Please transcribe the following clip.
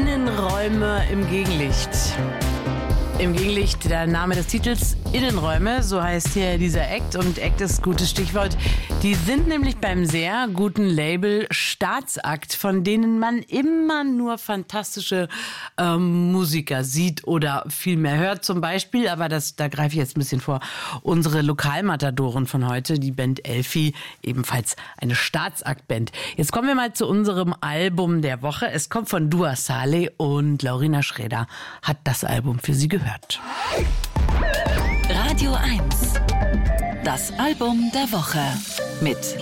Innenräume im Gegenlicht. Im Gegenlicht der Name des Titels, Innenräume, so heißt hier dieser Act. Und Act ist gutes Stichwort. Die sind nämlich beim sehr guten Label Staatsakt, von denen man immer nur fantastische Musiker sieht oder viel mehr hört zum Beispiel. Aber da greife ich jetzt ein bisschen vor. Unsere Lokalmatadoren von heute, die Band Elfi, ebenfalls eine Staatsakt-Band. Jetzt kommen wir mal zu unserem Album der Woche. Es kommt von Dua Saleh und Laurina Schräder hat das Album für Sie gehört. Radio 1. Das Album der Woche mit